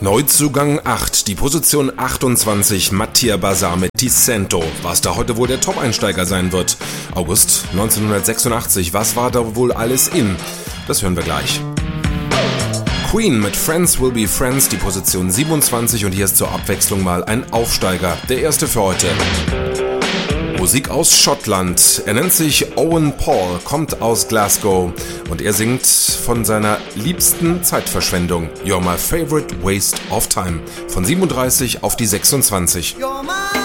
Neuzugang 8, die Position 28, Mattia Bazar mit Ti Sento. Was da heute wohl der Top-Einsteiger sein wird? August 1986, was war da wohl alles in? Das hören wir gleich. Queen mit Friends Will Be Friends, die Position 27 und hier ist zur Abwechslung mal ein Aufsteiger, der erste für heute. Musik aus Schottland. Er nennt sich Owen Paul, kommt aus Glasgow und er singt von seiner liebsten Zeitverschwendung. You're my favorite waste of time. Von 37 auf die 26.